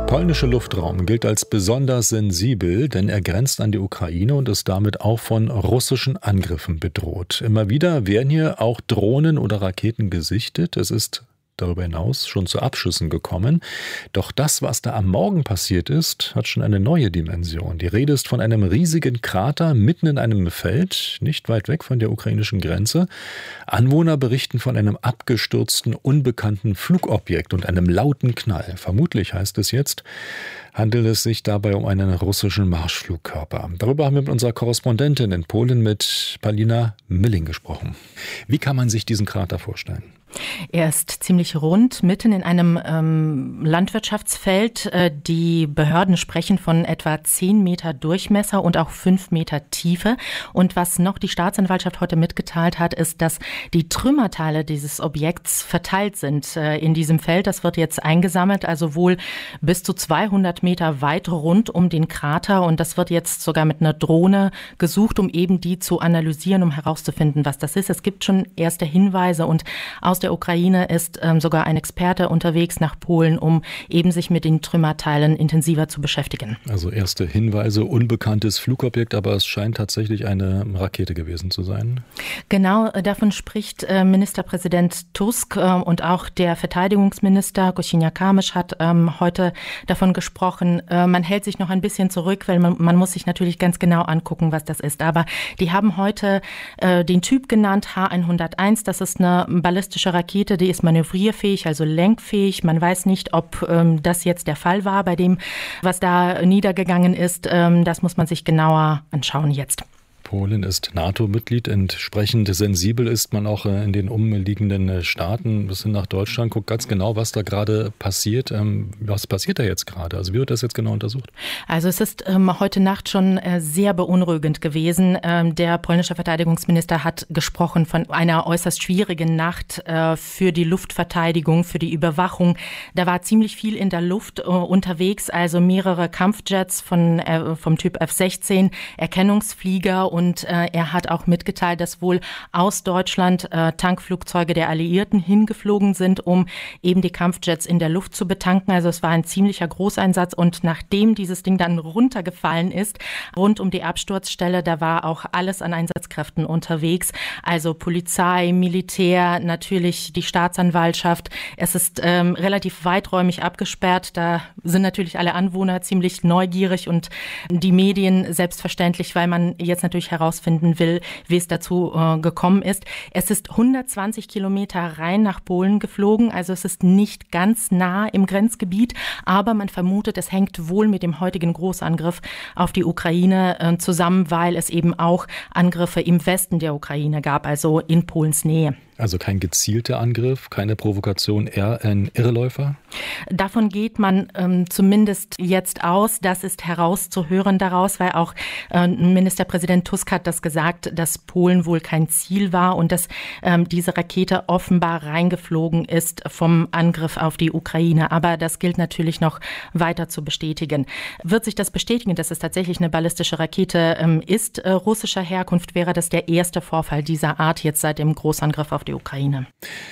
polnische Luftraum gilt als besonders sensibel, denn er grenzt an die Ukraine und ist damit auch von russischen Angriffen bedroht. Immer wieder werden hier auch Drohnen oder Raketen gesichtet. Es ist darüber hinaus schon zu Abschüssen gekommen. Doch das, was da am Morgen passiert ist, hat schon eine neue Dimension. Die Rede ist von einem riesigen Krater mitten in einem Feld, nicht weit weg von der ukrainischen Grenze. Anwohner berichten von einem abgestürzten, unbekannten Flugobjekt und einem lauten Knall. Vermutlich, heißt es jetzt, handelt es sich dabei um einen russischen Marschflugkörper. Darüber haben wir mit unserer Korrespondentin in Polen, mit Paulina Milling, gesprochen. Wie kann man sich diesen Krater vorstellen? Er ist ziemlich rund, mitten in einem Landwirtschaftsfeld. Die Behörden sprechen von etwa 10 Meter Durchmesser und auch 5 Meter Tiefe. Und was noch die Staatsanwaltschaft heute mitgeteilt hat, ist, dass die Trümmerteile dieses Objekts verteilt sind in diesem Feld. Das wird jetzt eingesammelt, also wohl bis zu 200 Meter weit rund um den Krater. Und das wird jetzt sogar mit einer Drohne gesucht, um eben die zu analysieren, um herauszufinden, was das ist. Es gibt schon erste Hinweise und aus der Ukraine ist sogar ein Experte unterwegs nach Polen, um eben sich mit den Trümmerteilen intensiver zu beschäftigen. Also erste Hinweise, unbekanntes Flugobjekt, aber es scheint tatsächlich eine Rakete gewesen zu sein. Genau, davon spricht Ministerpräsident Tusk und auch der Verteidigungsminister Kosiniak-Kamysz hat heute davon gesprochen. Man hält sich noch ein bisschen zurück, weil man muss sich natürlich ganz genau angucken, was das ist. Aber die haben heute den Typ genannt, H101. Das ist eine ballistische Rakete, die ist manövrierfähig, also lenkfähig. Man weiß nicht, ob das jetzt der Fall war bei dem, was da niedergegangen ist. Das muss man sich genauer anschauen jetzt. Polen ist NATO-Mitglied, entsprechend sensibel ist man auch in den umliegenden Staaten bis hin nach Deutschland, guckt ganz genau, was da gerade passiert. Was passiert da jetzt gerade? Also wie wird das jetzt genau untersucht? Also es ist heute Nacht schon sehr beunruhigend gewesen. Der polnische Verteidigungsminister hat gesprochen von einer äußerst schwierigen Nacht für die Luftverteidigung, für die Überwachung. Da war ziemlich viel in der Luft unterwegs, also mehrere Kampfjets vom Typ F-16, Erkennungsflieger. Und er hat auch mitgeteilt, dass wohl aus Deutschland Tankflugzeuge der Alliierten hingeflogen sind, um eben die Kampfjets in der Luft zu betanken. Also es war ein ziemlicher Großeinsatz. Und nachdem dieses Ding dann runtergefallen ist, rund um die Absturzstelle, da war auch alles an Einsatzkräften unterwegs. Also Polizei, Militär, natürlich die Staatsanwaltschaft. Es ist relativ weiträumig abgesperrt. Da sind natürlich alle Anwohner ziemlich neugierig und die Medien selbstverständlich, weil man jetzt natürlich herausfinden will, wie es dazu gekommen ist. Es ist 120 Kilometer rein nach Polen geflogen, also es ist nicht ganz nah im Grenzgebiet, aber man vermutet, es hängt wohl mit dem heutigen Großangriff auf die Ukraine zusammen, weil es eben auch Angriffe im Westen der Ukraine gab, also in Polens Nähe. Also kein gezielter Angriff, keine Provokation, eher ein Irrläufer? Davon geht man zumindest jetzt aus. Das ist herauszuhören daraus, weil auch Ministerpräsident Tusk hat das gesagt, dass Polen wohl kein Ziel war und dass diese Rakete offenbar reingeflogen ist vom Angriff auf die Ukraine. Aber das gilt natürlich noch weiter zu bestätigen. Wird sich das bestätigen, dass es tatsächlich eine ballistische Rakete ist, russischer Herkunft, wäre das der erste Vorfall dieser Art jetzt seit dem Großangriff auf die Ukraine.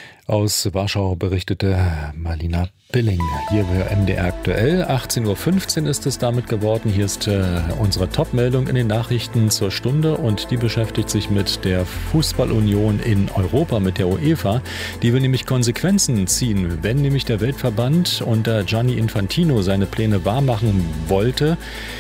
Aus Warschau berichtete Paulina Milling. Hier bei MDR aktuell. 18:15 Uhr ist es damit geworden. Hier ist unsere Top-Meldung in den Nachrichten zur Stunde und die beschäftigt sich mit der Fußballunion in Europa, mit der UEFA. Die will nämlich Konsequenzen ziehen, wenn nämlich der Weltverband unter Gianni Infantino seine Pläne wahrmachen wollte,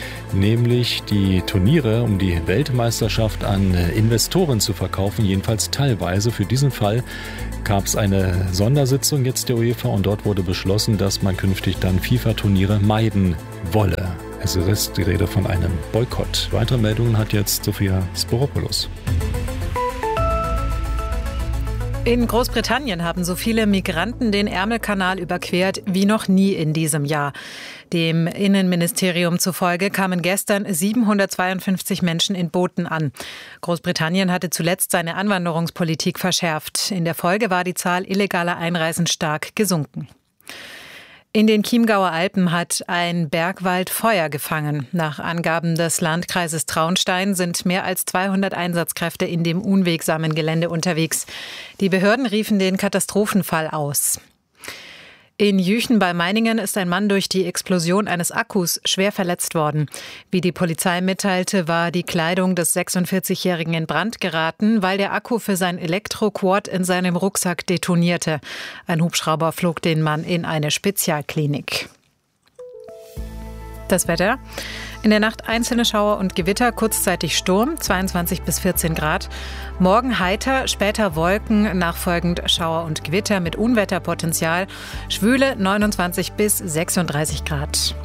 nämlich die Turniere um die Weltmeisterschaft an Investoren zu verkaufen, jedenfalls teilweise. Für diesen Fall gab es eine Sondersitzung jetzt der UEFA und dort wurde beschlossen, dass man künftig dann FIFA-Turniere meiden wolle. Es ist die Rede von einem Boykott. Weitere Meldungen hat jetzt Sophia Sporopoulos. In Großbritannien haben so viele Migranten den Ärmelkanal überquert wie noch nie in diesem Jahr. Dem Innenministerium zufolge kamen gestern 752 Menschen in Booten an. Großbritannien hatte zuletzt seine Anwanderungspolitik verschärft. In der Folge war die Zahl illegaler Einreisen stark gesunken. In den Chiemgauer Alpen hat ein Bergwald Feuer gefangen. Nach Angaben des Landkreises Traunstein sind mehr als 200 Einsatzkräfte in dem unwegsamen Gelände unterwegs. Die Behörden riefen den Katastrophenfall aus. In Jüchen bei Meiningen ist ein Mann durch die Explosion eines Akkus schwer verletzt worden. Wie die Polizei mitteilte, war die Kleidung des 46-Jährigen in Brand geraten, weil der Akku für sein Elektroquad in seinem Rucksack detonierte. Ein Hubschrauber flog den Mann in eine Spezialklinik. Das Wetter. In der Nacht einzelne Schauer und Gewitter, kurzzeitig Sturm, 22 bis 14 Grad. Morgen heiter, später Wolken, nachfolgend Schauer und Gewitter mit Unwetterpotenzial. Schwüle 29 bis 36 Grad.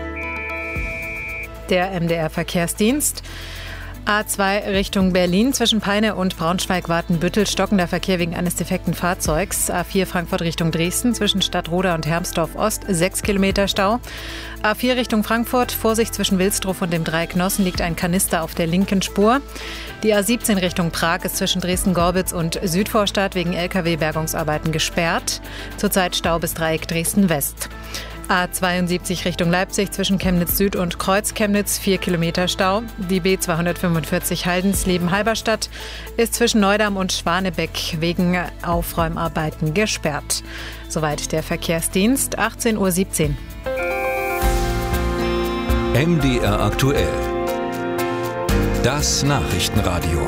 Der MDR-Verkehrsdienst. A2 Richtung Berlin. Zwischen Peine und Braunschweig-Watenbüttel stockender Verkehr wegen eines defekten Fahrzeugs. A4 Frankfurt Richtung Dresden. Zwischen Stadtroda und Hermsdorf Ost 6 Kilometer Stau. A4 Richtung Frankfurt. Vorsicht, zwischen Wilsdruff und dem Dreieck Nossen liegt ein Kanister auf der linken Spur. Die A17 Richtung Prag ist zwischen Dresden-Gorbitz und Südvorstadt wegen LKW-Bergungsarbeiten gesperrt. Zurzeit Stau bis Dreieck Dresden-West. A72 Richtung Leipzig zwischen Chemnitz Süd und Kreuz Chemnitz 4 Kilometer Stau. Die B245 Haldensleben-Halberstadt ist zwischen Neudamm und Schwanebeck wegen Aufräumarbeiten gesperrt. Soweit der Verkehrsdienst, 18:17 Uhr. MDR aktuell. Das Nachrichtenradio.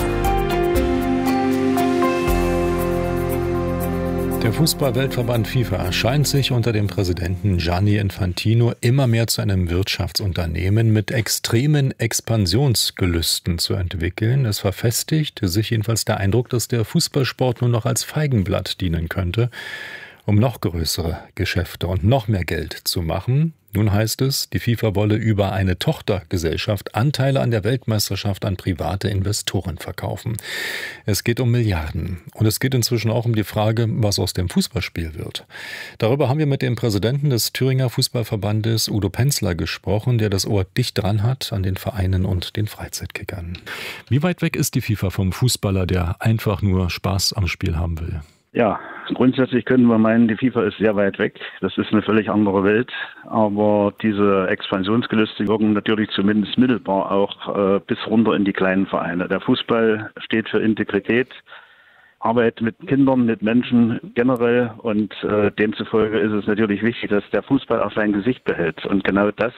Der Fußball-Weltverband FIFA scheint sich unter dem Präsidenten Gianni Infantino immer mehr zu einem Wirtschaftsunternehmen mit extremen Expansionsgelüsten zu entwickeln. Es verfestigt sich jedenfalls der Eindruck, dass der Fußballsport nur noch als Feigenblatt dienen könnte, um noch größere Geschäfte und noch mehr Geld zu machen. Nun heißt es, die FIFA wolle über eine Tochtergesellschaft Anteile an der Weltmeisterschaft an private Investoren verkaufen. Es geht um Milliarden. Und es geht inzwischen auch um die Frage, was aus dem Fußballspiel wird. Darüber haben wir mit dem Präsidenten des Thüringer Fußballverbandes, Udo Penzler, gesprochen, der das Ohr dicht dran hat an den Vereinen und den Freizeitkickern. Wie weit weg ist die FIFA vom Fußballer, der einfach nur Spaß am Spiel haben will? Ja, grundsätzlich können wir meinen, die FIFA ist sehr weit weg. Das ist eine völlig andere Welt. Aber diese Expansionsgelüste wirken natürlich zumindest mittelbar auch bis runter in die kleinen Vereine. Der Fußball steht für Integrität, Arbeit mit Kindern, mit Menschen generell. Und demzufolge ist es natürlich wichtig, dass der Fußball auch sein Gesicht behält. Und genau das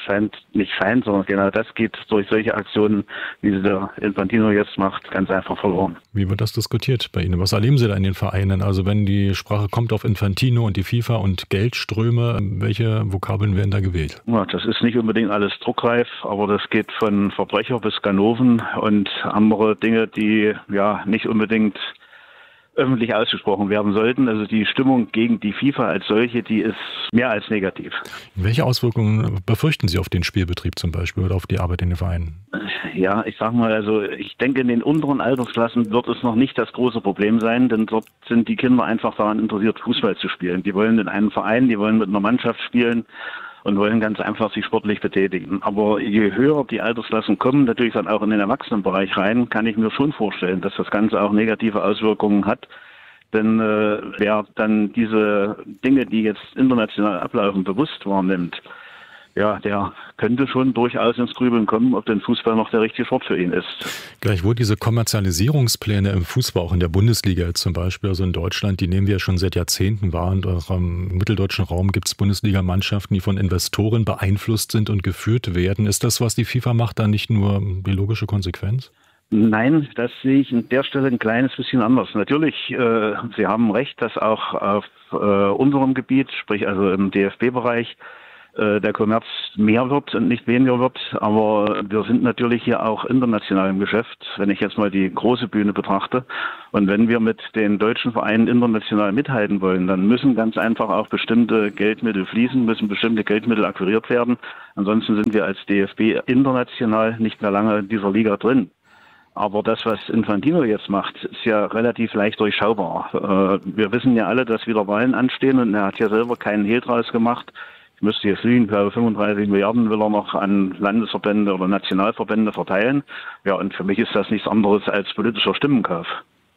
sondern genau das geht durch solche Aktionen, wie sie der Infantino jetzt macht, ganz einfach verloren. Wie wird das diskutiert bei Ihnen? Was erleben Sie da in den Vereinen? Also wenn die Sprache kommt auf Infantino und die FIFA und Geldströme, welche Vokabeln werden da gewählt? Ja, das ist nicht unbedingt alles druckreif, aber das geht von Verbrecher bis Ganoven und andere Dinge, die ja nicht unbedingt öffentlich ausgesprochen werden sollten. Also die Stimmung gegen die FIFA als solche, die ist mehr als negativ. Welche Auswirkungen befürchten Sie auf den Spielbetrieb zum Beispiel oder auf die Arbeit in den Vereinen? Ja, ich sag mal, also ich denke, in den unteren Altersklassen wird es noch nicht das große Problem sein, denn dort sind die Kinder einfach daran interessiert, Fußball zu spielen. Die wollen in einem Verein, die wollen mit einer Mannschaft spielen und wollen ganz einfach sich sportlich betätigen. Aber je höher die Altersklassen kommen, natürlich dann auch in den Erwachsenenbereich rein, kann ich mir schon vorstellen, dass das Ganze auch negative Auswirkungen hat. Denn wer dann diese Dinge, die jetzt international ablaufen, bewusst wahrnimmt, ja, der könnte schon durchaus ins Grübeln kommen, ob denn Fußball noch der richtige Sport für ihn ist. Gleichwohl diese Kommerzialisierungspläne im Fußball, auch in der Bundesliga zum Beispiel, also in Deutschland, die nehmen wir schon seit Jahrzehnten wahr. Und auch im mitteldeutschen Raum gibt es Bundesligamannschaften, die von Investoren beeinflusst sind und geführt werden. Ist das, was die FIFA macht, dann nicht nur die logische Konsequenz? Nein, das sehe ich an der Stelle ein kleines bisschen anders. Natürlich, Sie haben recht, dass auch auf unserem Gebiet, sprich also im DFB-Bereich, der Kommerz mehr wird und nicht weniger wird. Aber wir sind natürlich hier auch international im Geschäft, wenn ich jetzt mal die große Bühne betrachte. Und wenn wir mit den deutschen Vereinen international mithalten wollen, dann müssen ganz einfach auch bestimmte Geldmittel fließen, müssen bestimmte Geldmittel akquiriert werden. Ansonsten sind wir als DFB international nicht mehr lange in dieser Liga drin. Aber das, was Infantino jetzt macht, ist ja relativ leicht durchschaubar. Wir wissen ja alle, dass wieder Wahlen anstehen und er hat ja selber keinen Hehl draus gemacht. Ich müsste jetzt lügen, ich glaube 35 Milliarden will er noch an Landesverbände oder Nationalverbände verteilen. Ja, und für mich ist das nichts anderes als politischer Stimmenkauf.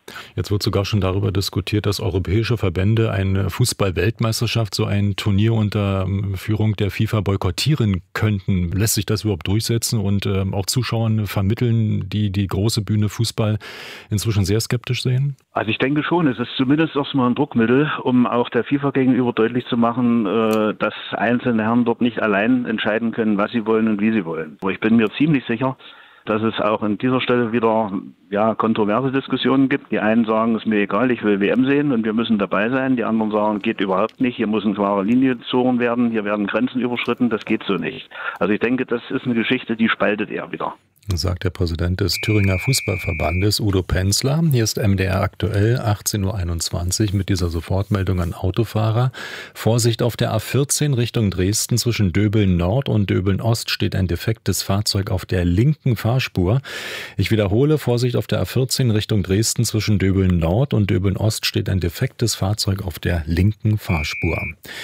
Jetzt wird sogar schon darüber diskutiert, dass europäische Verbände eine Fußball-Weltmeisterschaft, so ein Turnier unter Führung der FIFA boykottieren könnten. Lässt sich das überhaupt durchsetzen und auch Zuschauern vermitteln, die die große Bühne Fußball inzwischen sehr skeptisch sehen? Also ich denke schon, es ist zumindest erstmal ein Druckmittel, um auch der FIFA gegenüber deutlich zu machen, dass einzelne Herren dort nicht allein entscheiden können, was sie wollen und wie sie wollen. Aber ich bin mir ziemlich sicher, dass es auch an dieser Stelle wieder kontroverse Diskussionen gibt. Die einen sagen, es ist mir egal, ich will WM sehen und wir müssen dabei sein. Die anderen sagen, geht überhaupt nicht, hier muss eine klare Linie gezogen werden, hier werden Grenzen überschritten, das geht so nicht. Also ich denke, das ist eine Geschichte, die spaltet eher wieder. Sagt der Präsident des Thüringer Fußballverbandes, Udo Penzler. Hier ist MDR aktuell, 18.21 Uhr mit dieser Sofortmeldung an Autofahrer. Vorsicht auf der A14 Richtung Dresden. Zwischen Döbeln Nord und Döbeln Ost steht ein defektes Fahrzeug auf der linken Fahrspur. Ich wiederhole, Vorsicht auf der A14 Richtung Dresden. Zwischen Döbeln Nord und Döbeln Ost steht ein defektes Fahrzeug auf der linken Fahrspur.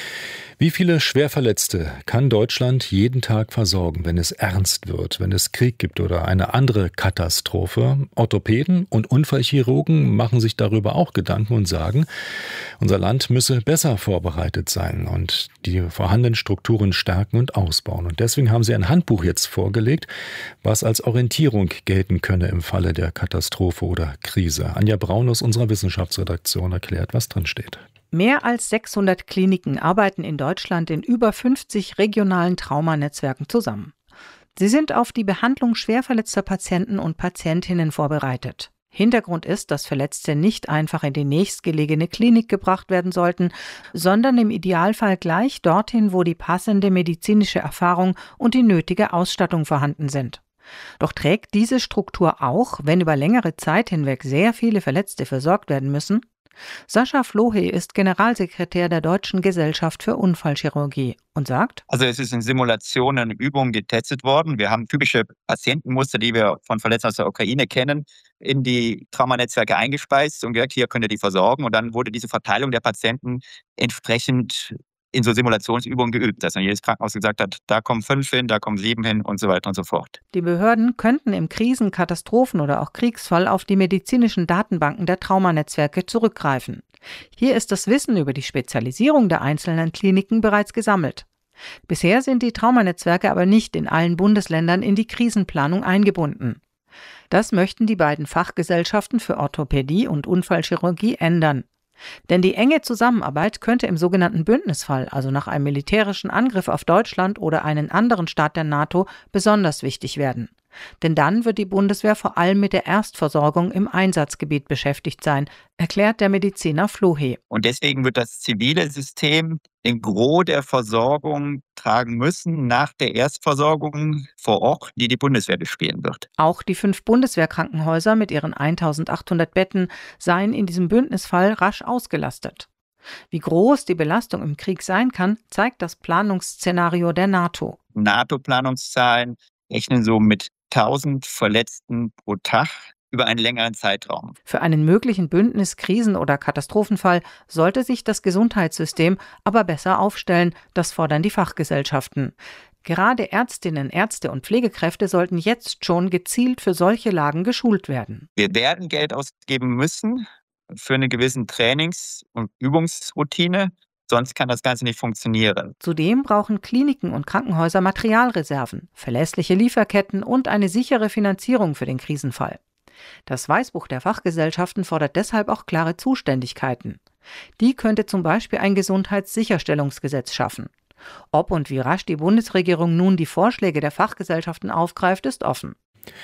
Wie viele Schwerverletzte kann Deutschland jeden Tag versorgen, wenn es ernst wird, wenn es Krieg gibt oder eine andere Katastrophe? Orthopäden und Unfallchirurgen machen sich darüber auch Gedanken und sagen, unser Land müsse besser vorbereitet sein und die vorhandenen Strukturen stärken und ausbauen. Und deswegen haben sie ein Handbuch jetzt vorgelegt, was als Orientierung gelten könne im Falle der Katastrophe oder Krise. Anja Braun aus unserer Wissenschaftsredaktion erklärt, was drin steht. Mehr als 600 Kliniken arbeiten in Deutschland in über 50 regionalen Traumanetzwerken zusammen. Sie sind auf die Behandlung schwer verletzter Patienten und Patientinnen vorbereitet. Hintergrund ist, dass Verletzte nicht einfach in die nächstgelegene Klinik gebracht werden sollten, sondern im Idealfall gleich dorthin, wo die passende medizinische Erfahrung und die nötige Ausstattung vorhanden sind. Doch trägt diese Struktur auch, wenn über längere Zeit hinweg sehr viele Verletzte versorgt werden müssen? Sascha Flohe ist Generalsekretär der Deutschen Gesellschaft für Unfallchirurgie und sagt: Also es ist in Simulationen und Übungen getestet worden. Wir haben typische Patientenmuster, die wir von Verletzten aus der Ukraine kennen, in die Traumanetzwerke eingespeist und gesagt, hier könnt ihr die versorgen. Und dann wurde diese Verteilung der Patienten entsprechend in so Simulationsübungen geübt, dass dann jedes Krankenhaus gesagt hat, da kommen 5 hin, da kommen 7 hin und so weiter und so fort. Die Behörden könnten im Krisen-, Katastrophen- oder auch Kriegsfall auf die medizinischen Datenbanken der Traumanetzwerke zurückgreifen. Hier ist das Wissen über die Spezialisierung der einzelnen Kliniken bereits gesammelt. Bisher sind die Traumanetzwerke aber nicht in allen Bundesländern in die Krisenplanung eingebunden. Das möchten die beiden Fachgesellschaften für Orthopädie und Unfallchirurgie ändern. Denn die enge Zusammenarbeit könnte im sogenannten Bündnisfall, also nach einem militärischen Angriff auf Deutschland oder einen anderen Staat der NATO, besonders wichtig werden. Denn dann wird die Bundeswehr vor allem mit der Erstversorgung im Einsatzgebiet beschäftigt sein, erklärt der Mediziner Flohe. Und deswegen wird das zivile System den Gros der Versorgung tragen müssen nach der Erstversorgung vor Ort, die die Bundeswehr bespielen wird. Auch die 5 Bundeswehrkrankenhäuser mit ihren 1800 Betten seien in diesem Bündnisfall rasch ausgelastet. Wie groß die Belastung im Krieg sein kann, zeigt das Planungsszenario der NATO. NATO-Planungszahlen rechnen so mit 1000 Verletzten pro Tag über einen längeren Zeitraum. Für einen möglichen Bündnis-, Krisen- oder Katastrophenfall sollte sich das Gesundheitssystem aber besser aufstellen, das fordern die Fachgesellschaften. Gerade Ärztinnen, Ärzte und Pflegekräfte sollten jetzt schon gezielt für solche Lagen geschult werden. Wir werden Geld ausgeben müssen für eine gewisse Trainings- und Übungsroutine. Sonst kann das Ganze nicht funktionieren. Zudem brauchen Kliniken und Krankenhäuser Materialreserven, verlässliche Lieferketten und eine sichere Finanzierung für den Krisenfall. Das Weißbuch der Fachgesellschaften fordert deshalb auch klare Zuständigkeiten. Die könnte zum Beispiel ein Gesundheitssicherstellungsgesetz schaffen. Ob und wie rasch die Bundesregierung nun die Vorschläge der Fachgesellschaften aufgreift, ist offen.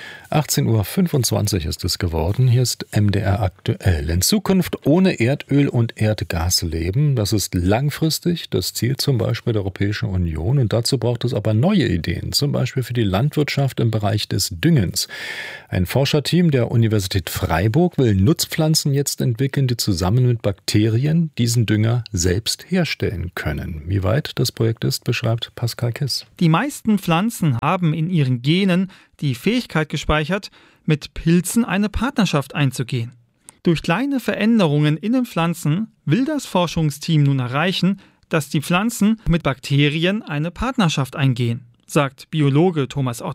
18.25 Uhr ist es geworden. Hier ist MDR aktuell. In Zukunft ohne Erdöl und Erdgas leben, das ist langfristig das Ziel zum Beispiel der Europäischen Union. Und dazu braucht es aber neue Ideen, zum Beispiel für die Landwirtschaft im Bereich des Düngens. Ein Forscherteam der Universität Freiburg will Nutzpflanzen jetzt entwickeln, die zusammen mit Bakterien diesen Dünger selbst herstellen können. Wie weit das Projekt ist, beschreibt Pascal Kiss. Die meisten Pflanzen haben in ihren Genen die Fähigkeit gespeichert, mit Pilzen eine Partnerschaft einzugehen. Durch kleine Veränderungen in den Pflanzen will das Forschungsteam nun erreichen, dass die Pflanzen mit Bakterien eine Partnerschaft eingehen, sagt Biologe Thomas Ott.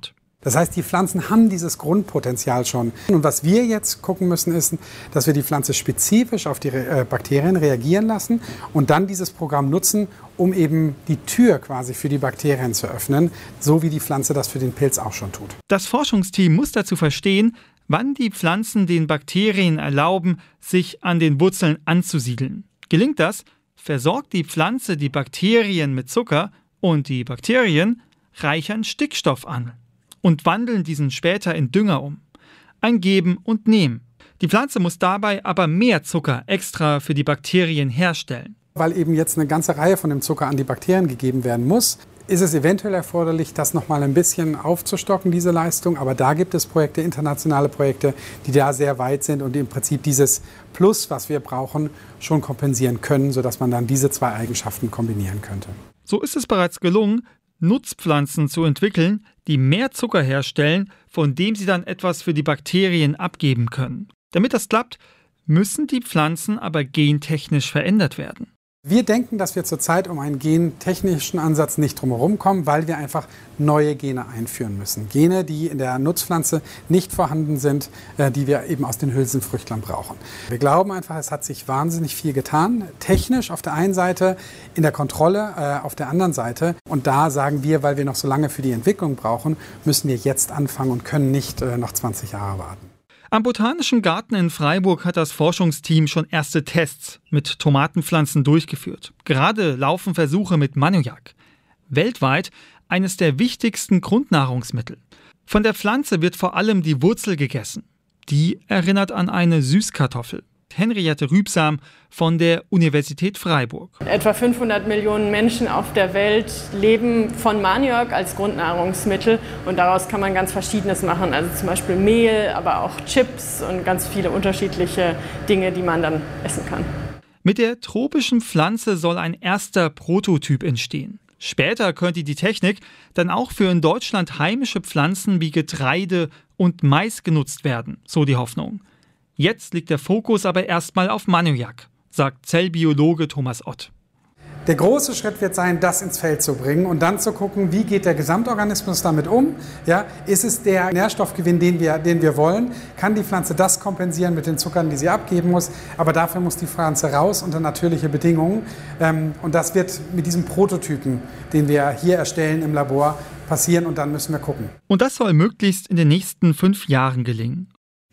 Das heißt, die Pflanzen haben dieses Grundpotenzial schon. Und was wir jetzt gucken müssen, ist, dass wir die Pflanze spezifisch auf die Bakterien reagieren lassen und dann dieses Programm nutzen, um eben die Tür quasi für die Bakterien zu öffnen, so wie die Pflanze das für den Pilz auch schon tut. Das Forschungsteam muss dazu verstehen, wann die Pflanzen den Bakterien erlauben, sich an den Wurzeln anzusiedeln. Gelingt das, versorgt die Pflanze die Bakterien mit Zucker und die Bakterien reichern Stickstoff an und wandeln diesen später in Dünger um. Ein Geben und Nehmen. Die Pflanze muss dabei aber mehr Zucker extra für die Bakterien herstellen. Weil eben jetzt eine ganze Reihe von dem Zucker an die Bakterien gegeben werden muss, ist es eventuell erforderlich, das nochmal ein bisschen aufzustocken, diese Leistung. Aber da gibt es Projekte, internationale Projekte, die da sehr weit sind und im Prinzip dieses Plus, was wir brauchen, schon kompensieren können, sodass man dann diese zwei Eigenschaften kombinieren könnte. So ist es bereits gelungen, Nutzpflanzen zu entwickeln, die mehr Zucker herstellen, von dem sie dann etwas für die Bakterien abgeben können. Damit das klappt, müssen die Pflanzen aber gentechnisch verändert werden. Wir denken, dass wir zurzeit um einen gentechnischen Ansatz nicht drumherum kommen, weil wir einfach neue Gene einführen müssen. Gene, die in der Nutzpflanze nicht vorhanden sind, die wir eben aus den Hülsenfrüchtlern brauchen. Wir glauben einfach, es hat sich wahnsinnig viel getan. Technisch auf der einen Seite, in der Kontrolle auf der anderen Seite. Und da sagen wir, weil wir noch so lange für die Entwicklung brauchen, müssen wir jetzt anfangen und können nicht noch 20 Jahre warten. Am Botanischen Garten in Freiburg hat das Forschungsteam schon erste Tests mit Tomatenpflanzen durchgeführt. Gerade laufen Versuche mit Maniok. Weltweit eines der wichtigsten Grundnahrungsmittel. Von der Pflanze wird vor allem die Wurzel gegessen. Die erinnert an eine Süßkartoffel. Henriette Rübsam von der Universität Freiburg. Etwa 500 Millionen Menschen auf der Welt leben von Maniok als Grundnahrungsmittel und daraus kann man ganz Verschiedenes machen, also zum Beispiel Mehl, aber auch Chips und ganz viele unterschiedliche Dinge, die man dann essen kann. Mit der tropischen Pflanze soll ein erster Prototyp entstehen. Später könnte die Technik dann auch für in Deutschland heimische Pflanzen wie Getreide und Mais genutzt werden, so die Hoffnung. Jetzt liegt der Fokus aber erstmal auf Maniok, sagt Zellbiologe Thomas Ott. Der große Schritt wird sein, das ins Feld zu bringen und dann zu gucken, wie geht der Gesamtorganismus damit um? Ja, ist es der Nährstoffgewinn, den wir wollen? Kann die Pflanze das kompensieren mit den Zuckern, die sie abgeben muss? Aber dafür muss die Pflanze raus unter natürliche Bedingungen. Und das wird mit diesem Prototypen, den wir hier erstellen im Labor, passieren und dann müssen wir gucken. Und das soll möglichst in den nächsten 5 Jahren gelingen.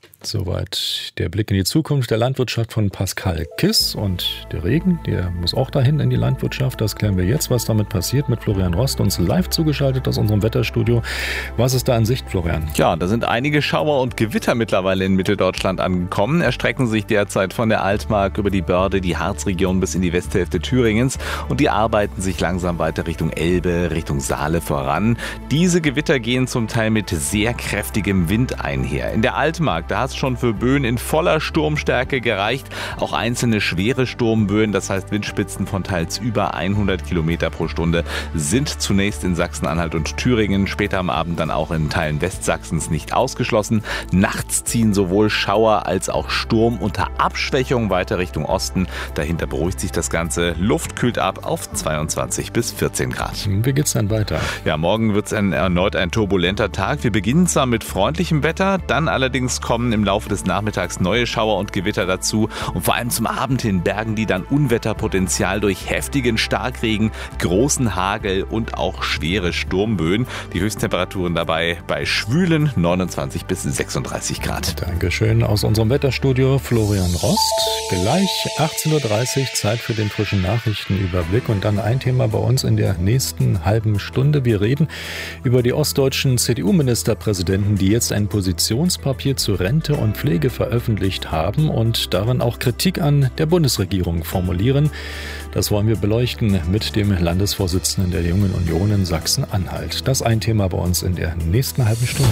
Soweit der Blick in die Zukunft der Landwirtschaft von Pascal Kiss. Und der Regen, der muss auch dahin in die Landwirtschaft. Das klären wir jetzt, was damit passiert, mit Florian Rost, uns live zugeschaltet aus unserem Wetterstudio. Was ist da in Sicht, Florian? Ja, da sind einige Schauer und Gewitter mittlerweile in Mitteldeutschland angekommen. Erstrecken sich derzeit von der Altmark über die Börde, die Harzregion bis in die Westhälfte Thüringens. Und die arbeiten sich langsam weiter Richtung Elbe, Richtung Saale voran. Diese Gewitter gehen zum Teil mit sehr kräftigem Wind einher. In der Altmark, da hat es schon für Böen in voller Sturmstärke gereicht. Auch einzelne schwere Sturmböen, das heißt Windspitzen von teils über 100 Kilometer pro Stunde, sind zunächst in Sachsen-Anhalt und Thüringen, später am Abend dann auch in Teilen Westsachsens nicht ausgeschlossen. Nachts ziehen sowohl Schauer als auch Sturm unter Abschwächung weiter Richtung Osten. Dahinter beruhigt sich das Ganze. Luft kühlt ab auf 22 bis 14 Grad. Wie geht's dann weiter? Ja, morgen wird es erneut ein turbulenter Tag. Wir beginnen zwar mit freundlichem Wetter, dann allerdings kommen im Laufe des Nachmittags neue Schauer und Gewitter dazu und vor allem zum Abend hin bergen die dann Unwetterpotenzial durch heftigen Starkregen, großen Hagel und auch schwere Sturmböen. Die Höchsttemperaturen dabei bei schwülen 29 bis 36 Grad. Dankeschön aus unserem Wetterstudio Florian Rost. Gleich 18.30 Uhr, Zeit für den frischen Nachrichtenüberblick und dann ein Thema bei uns in der nächsten halben Stunde. Wir reden über die ostdeutschen CDU-Ministerpräsidenten, die jetzt ein Positionspapier zur Rente und Pflege veröffentlicht haben und darin auch Kritik an der Bundesregierung formulieren. Das wollen wir beleuchten mit dem Landesvorsitzenden der Jungen Union in Sachsen-Anhalt. Das ist ein Thema bei uns in der nächsten halben Stunde.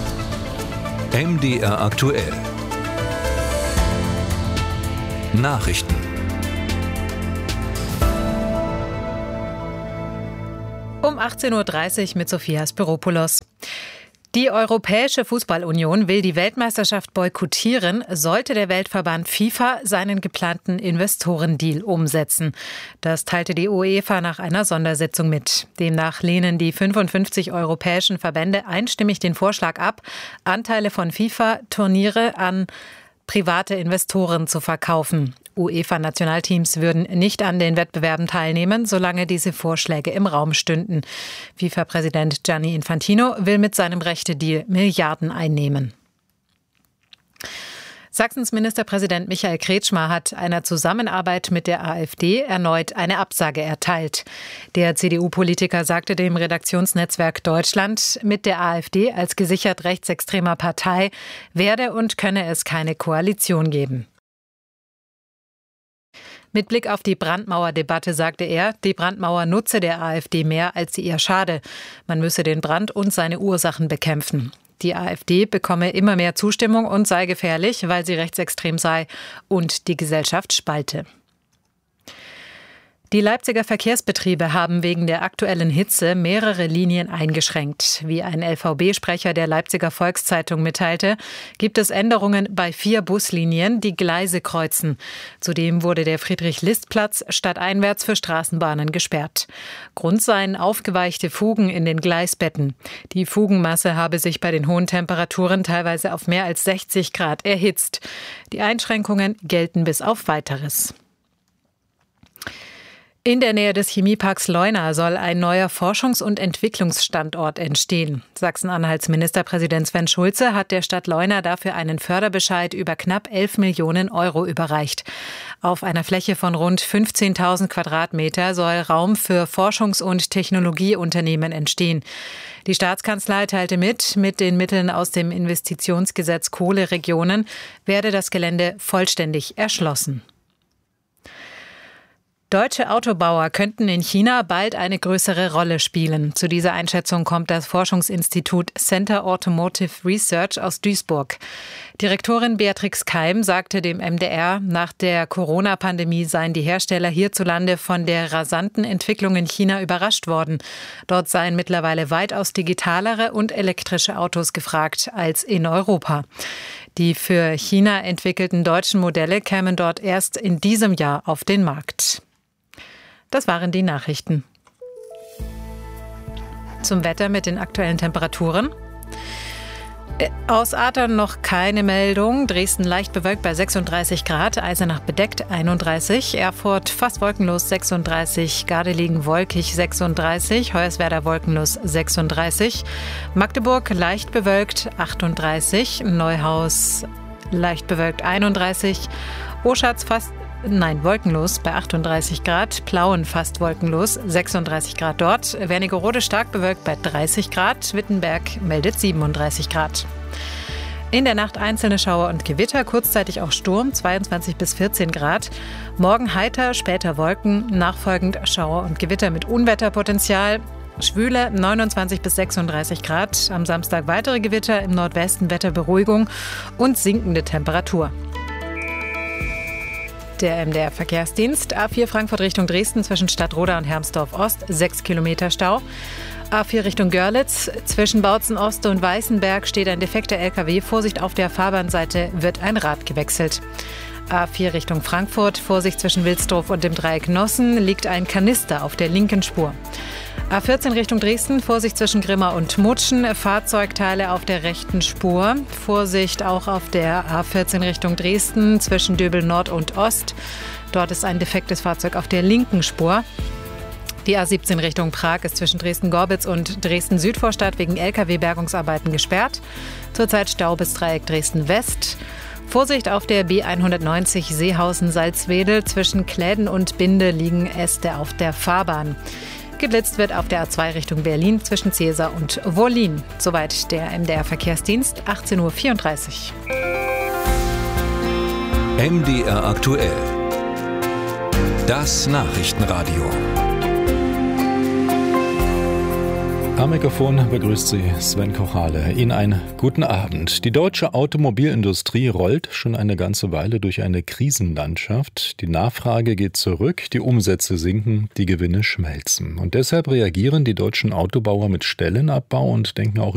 MDR aktuell. Nachrichten. Um 18.30 Uhr mit Sophia Spiropoulos. Die Europäische Fußballunion will die Weltmeisterschaft boykottieren, sollte der Weltverband FIFA seinen geplanten Investorendeal umsetzen. Das teilte die UEFA nach einer Sondersitzung mit. Demnach lehnen die 55 europäischen Verbände einstimmig den Vorschlag ab, Anteile von FIFA-Turniere an private Investoren zu verkaufen. UEFA-Nationalteams würden nicht an den Wettbewerben teilnehmen, solange diese Vorschläge im Raum stünden. FIFA-Präsident Gianni Infantino will mit seinem Rechte-Deal Milliarden einnehmen. Sachsens Ministerpräsident Michael Kretschmer hat einer Zusammenarbeit mit der AfD erneut eine Absage erteilt. Der CDU-Politiker sagte dem Redaktionsnetzwerk Deutschland, mit der AfD als gesichert rechtsextremer Partei werde und könne es keine Koalition geben. Mit Blick auf die Brandmauerdebatte sagte er, die Brandmauer nutze der AfD mehr, als sie ihr schade. Man müsse den Brand und seine Ursachen bekämpfen. Die AfD bekomme immer mehr Zustimmung und sei gefährlich, weil sie rechtsextrem sei und die Gesellschaft spalte. Die Leipziger Verkehrsbetriebe haben wegen der aktuellen Hitze mehrere Linien eingeschränkt. Wie ein LVB-Sprecher der Leipziger Volkszeitung mitteilte, gibt es Änderungen bei 4 Buslinien, die Gleise kreuzen. Zudem wurde der Friedrich-List-Platz stadteinwärts für Straßenbahnen gesperrt. Grund seien aufgeweichte Fugen in den Gleisbetten. Die Fugenmasse habe sich bei den hohen Temperaturen teilweise auf mehr als 60 Grad erhitzt. Die Einschränkungen gelten bis auf Weiteres. In der Nähe des Chemieparks Leuna soll ein neuer Forschungs- und Entwicklungsstandort entstehen. Sachsen-Anhalts Ministerpräsident Sven Schulze hat der Stadt Leuna dafür einen Förderbescheid über knapp 11 Millionen Euro überreicht. Auf einer Fläche von rund 15.000 Quadratmeter soll Raum für Forschungs- und Technologieunternehmen entstehen. Die Staatskanzlei teilte mit den Mitteln aus dem Investitionsgesetz Kohleregionen werde das Gelände vollständig erschlossen. Deutsche Autobauer könnten in China bald eine größere Rolle spielen. Zu dieser Einschätzung kommt das Forschungsinstitut Center Automotive Research aus Duisburg. Direktorin Beatrix Keim sagte dem MDR, nach der Corona-Pandemie seien die Hersteller hierzulande von der rasanten Entwicklung in China überrascht worden. Dort seien mittlerweile weitaus digitalere und elektrische Autos gefragt als in Europa. Die für China entwickelten deutschen Modelle kämen dort erst in diesem Jahr auf den Markt. Das waren die Nachrichten. Zum Wetter mit den aktuellen Temperaturen. Aus Adern noch keine Meldung. Dresden leicht bewölkt bei 36 Grad, Eisenach bedeckt 31, Erfurt fast wolkenlos 36, Gardelegen wolkig 36, Hoyerswerda wolkenlos 36, Magdeburg leicht bewölkt 38, Neuhaus leicht bewölkt 31, Oschatz wolkenlos bei 38 Grad, Plauen fast wolkenlos, 36 Grad dort, Wernigerode stark bewölkt bei 30 Grad, Wittenberg meldet 37 Grad. In der Nacht einzelne Schauer und Gewitter, kurzzeitig auch Sturm, 22 bis 14 Grad. Morgen heiter, später Wolken, nachfolgend Schauer und Gewitter mit Unwetterpotenzial. Schwüle 29 bis 36 Grad, am Samstag weitere Gewitter, im Nordwesten Wetterberuhigung und sinkende Temperatur. Der MDR-Verkehrsdienst, A4 Frankfurt Richtung Dresden zwischen Stadtroda und Hermsdorf Ost, 6 Kilometer Stau. A4 Richtung Görlitz, zwischen Bautzen Ost und Weißenberg steht ein defekter LKW. Vorsicht, auf der Fahrbahnseite wird ein Rad gewechselt. A4 Richtung Frankfurt, Vorsicht zwischen Wilsdorf und dem Dreieck Nossen, liegt ein Kanister auf der linken Spur. A14 Richtung Dresden, Vorsicht zwischen Grimma und Mutschen, Fahrzeugteile auf der rechten Spur. Vorsicht auch auf der A14 Richtung Dresden zwischen Döbel Nord und Ost. Dort ist ein defektes Fahrzeug auf der linken Spur. Die A17 Richtung Prag ist zwischen Dresden-Gorbitz und Dresden-Südvorstadt wegen Lkw-Bergungsarbeiten gesperrt. Zurzeit Stau bis Dreieck Dresden-West. Vorsicht auf der B190 Seehausen-Salzwedel. Zwischen Kläden und Binde liegen Äste auf der Fahrbahn. Geblitzt wird auf der A2 Richtung Berlin zwischen Cäsar und Wollin. Soweit der MDR-Verkehrsdienst, 18.34 Uhr. MDR aktuell. Das Nachrichtenradio. Am Mikrofon begrüßt Sie Sven Kochale. Ihnen einen guten Abend. Die deutsche Automobilindustrie rollt schon eine ganze Weile durch eine Krisenlandschaft. Die Nachfrage geht zurück, die Umsätze sinken, die Gewinne schmelzen. Und deshalb reagieren die deutschen Autobauer mit Stellenabbau und denken auch